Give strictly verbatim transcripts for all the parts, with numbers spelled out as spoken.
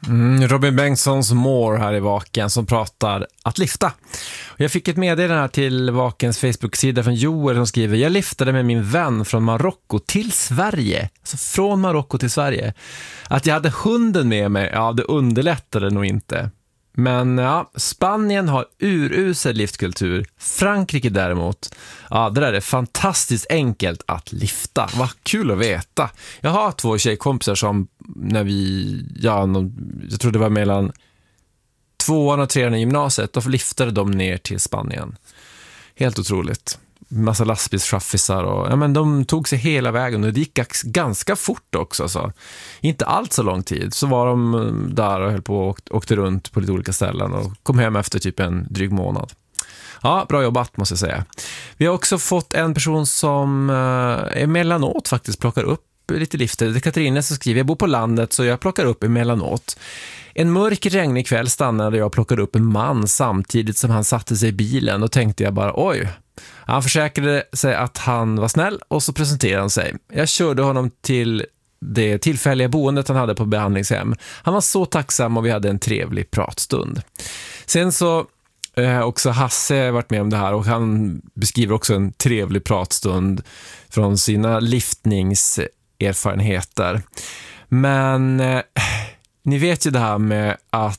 Mm, Robin Bengtssons More här i Vaken som pratar att lifta. Jag fick ett meddelande här till Vakens Facebook-sida från Joel som skriver: jag liftade med min vän från Marocko till Sverige. Alltså från Marocko till Sverige. Att jag hade hunden med mig, ja det underlättade nog inte. Men ja, Spanien har urusel liftkultur. Frankrike däremot, ja det där är fantastiskt enkelt att lifta. Vad kul att veta. Jag har två tjejkompisar som när vi, ja jag tror det var mellan tvåan och trean i gymnasiet, då liftade de ner till Spanien. Helt otroligt. Massa lastbilschaffisar och ja men de tog sig hela vägen och det gick ganska fort också så. Inte allt så lång tid så var de där och höll på och åkte runt på lite olika ställen och kom hem efter typ en dryg månad. Ja, bra jobbat måste jag säga. Vi har också fått en person som emellanåt faktiskt plockar upp lite lifter. Det är Katarina som skriver: jag bor på landet så jag plockar upp emellanåt. En mörk regnig kväll stannade jag och plockade upp en man samtidigt som han satte sig i bilen och tänkte jag bara oj. Han försäkrade sig att han var snäll och så presenterade han sig. Jag körde honom till det tillfälliga boendet han hade på behandlingshem. Han var så tacksam och vi hade en trevlig pratstund. Sen så eh, också Hasse varit med om det här och han beskriver också en trevlig pratstund från sina liftningserfarenheter. Men eh, ni vet ju det här med att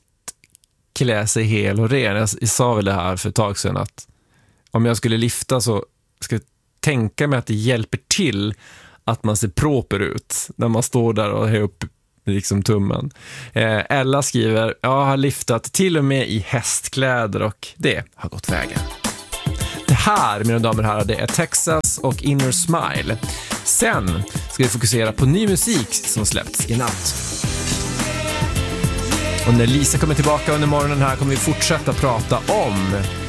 klä sig hel och ren. Jag, jag sa väl det här för ett tag sedan att om jag skulle lifta så ska jag tänka mig att det hjälper till att man ser proper ut när man står där och har upp liksom tummen. Eh, Ella skriver: jag har liftat till och med i hästkläder och det har gått vägen. Det här, mina damer och herrar, det är Texas och Inner Smile. Sen ska vi fokusera på ny musik som släppts i natt. Och när Lisa kommer tillbaka under morgonen här kommer vi fortsätta prata om